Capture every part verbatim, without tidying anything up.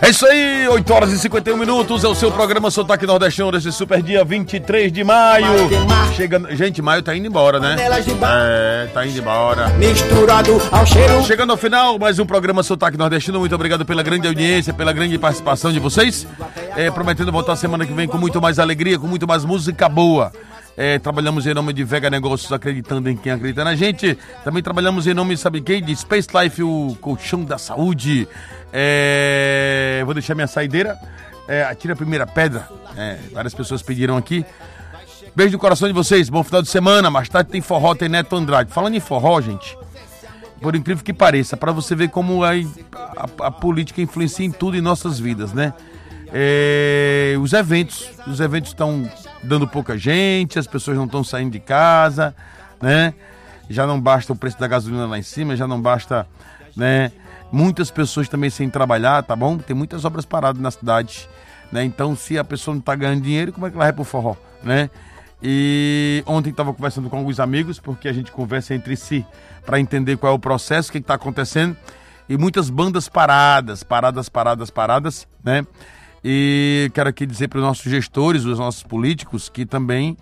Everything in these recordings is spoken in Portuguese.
É isso aí, oito horas e cinquenta e um minutos, é o seu programa Sotaque Nordestino desse super dia vinte e três de maio. Chegando, gente, maio tá indo embora, né? É, tá indo embora. Misturado ao cheiro. Chegando ao final, mais um programa Sotaque Nordestino. Muito obrigado pela grande audiência, pela grande participação de vocês. É, prometendo voltar semana que vem com muito mais alegria, com muito mais música boa. É, trabalhamos em nome de Vega Negócios, acreditando em quem acredita na gente. Também trabalhamos em nome, sabe quem? De Space Life, o colchão da saúde. É, vou deixar minha saideira. É, atira a primeira pedra. É, várias pessoas pediram aqui. Beijo no coração de vocês, bom final de semana. Mais tarde tem forró, tem Neto Andrade. Falando em forró, gente, por incrível que pareça, para você ver como a, a, a política influencia em tudo em nossas vidas, né? É, os eventos, os eventos estão dando pouca gente, as pessoas não estão saindo de casa, né? Já não basta o preço da gasolina lá em cima, já não basta, né? Muitas pessoas também sem trabalhar, tá bom? Tem muitas obras paradas na cidade, né? Então, se a pessoa não tá ganhando dinheiro, como é que ela vai pro forró, né? E ontem estava conversando com alguns amigos, porque a gente conversa entre si para entender qual é o processo, o que está acontecendo, e muitas bandas paradas, paradas, paradas, paradas, né? E quero aqui dizer para os nossos gestores, os nossos políticos, que também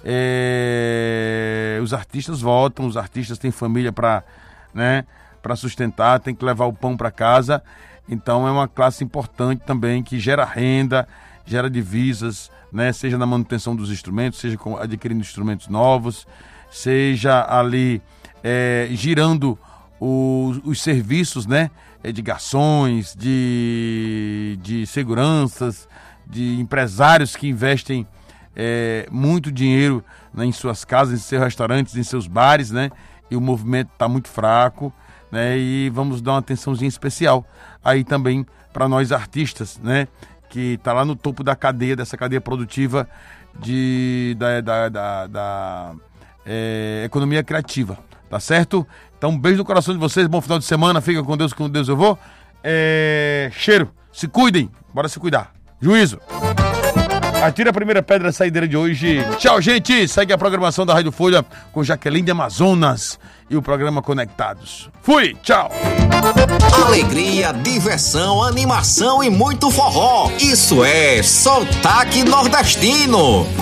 é, os artistas votam, os artistas têm família para, né, para sustentar, tem que levar o pão para casa. Então é uma classe importante também que gera renda, gera divisas, né, seja na manutenção dos instrumentos, seja adquirindo instrumentos novos, seja ali é, girando os, os serviços, né, de garçons, de, de seguranças, de empresários que investem é, muito dinheiro, né, em suas casas, em seus restaurantes, em seus bares, né, e o movimento está muito fraco, né, e vamos dar uma atençãozinha especial aí também para nós artistas, né, que está lá no topo da cadeia, dessa cadeia produtiva de, da, da, da, da é, economia criativa, tá certo? Então, um beijo no coração de vocês, bom final de semana, fica com Deus, com Deus eu vou. É, cheiro, se cuidem, bora se cuidar. Juízo. Atira a primeira pedra da saideira de hoje. Tchau, gente. Segue a programação da Rádio Folha com Jaqueline de Amazonas e o programa Conectados. Fui, tchau. Alegria, diversão, animação e muito forró. Isso é Sotaque Nordestino.